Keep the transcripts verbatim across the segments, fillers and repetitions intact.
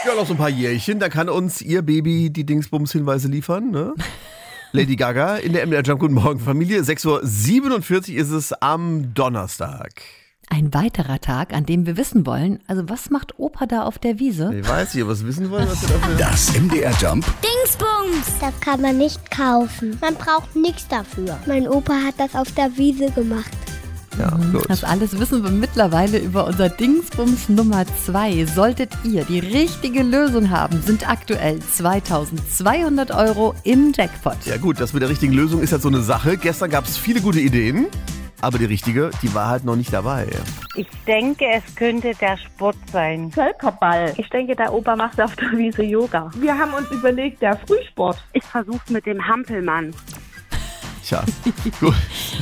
Ja, noch so ein paar Jährchen, da kann uns ihr Baby die Dingsbums-Hinweise liefern, ne? Lady Gaga in der M D R Jump. Guten Morgen, Familie. sechs Uhr siebenundvierzig ist es am Donnerstag. Ein weiterer Tag, an dem wir wissen wollen, also was macht Opa da auf der Wiese? Ich weiß nicht, was wissen wollen, was wir dafür... Das M D R Jump Dingsbums! Das kann man nicht kaufen. Man braucht nichts dafür. Mein Opa hat das auf der Wiese gemacht. Ja, gut. Das alles wissen wir mittlerweile über unser Dingsbums Nummer zwei. Solltet ihr die richtige Lösung haben, sind aktuell zweitausendzweihundert Euro im Jackpot. Ja gut, das mit der richtigen Lösung ist halt so eine Sache. Gestern gab es viele gute Ideen, aber die richtige, die war halt noch nicht dabei. Ich denke, es könnte der Sport sein. Völkerball. Ich denke, der Opa macht auf der Wiese Yoga. Wir haben uns überlegt, der Frühsport. Ich versuch's mit dem Hampelmann. Tja, gut.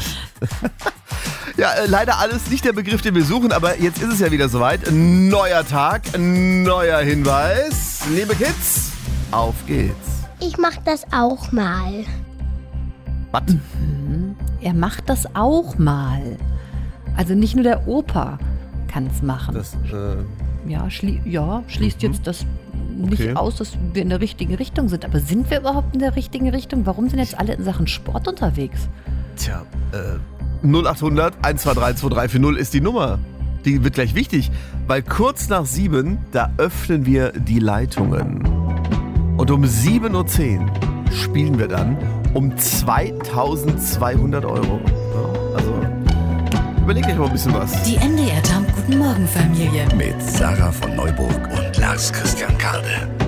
Ja, äh, leider alles nicht der Begriff, den wir suchen, aber jetzt ist es ja wieder soweit. Neuer Tag, neuer Hinweis. Liebe Kids, auf geht's. Ich mach das auch mal. Was? Mhm. Er macht das auch mal. Also nicht nur der Opa kann es machen. Das, äh, ja, schlie- ja, schließt mhm. jetzt das nicht Okay. aus, dass wir in der richtigen Richtung sind. Aber sind wir überhaupt in der richtigen Richtung? Warum sind jetzt alle in Sachen Sport unterwegs? Tja, äh, null achthundert eins zwei drei zwei drei vier null ist die Nummer. Die wird gleich wichtig, weil kurz nach sieben, da öffnen wir die Leitungen. Und um sieben Uhr zehn spielen wir dann um zweitausendzweihundert Euro. Ja, also, überlegt euch mal ein bisschen was. Die M D R Jump Guten Morgen Familie. mit Sarah von Neuburg und Lars Christian Kade.